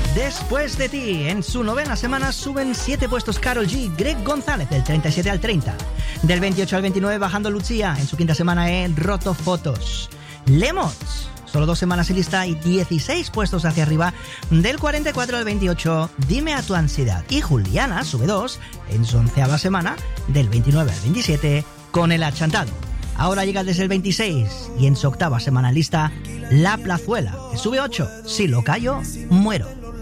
Después de ti, en su 9ª semana suben 7 puestos Karol G, Greg González, del 37 al 30. Del 28 al 29 bajando Lucía, en su 5ª semana he roto fotos. Lemons, solo 2 semanas en lista y 16 puestos hacia arriba. Del 44 al 28, Dime a tu ansiedad. Y Juliana sube 2 en su 11ª semana, del 29 al 27, con El achantado. Ahora llega desde el 26 y en su 8ª semana en lista, La Plazuela, que sube 8. Si lo callo, muero.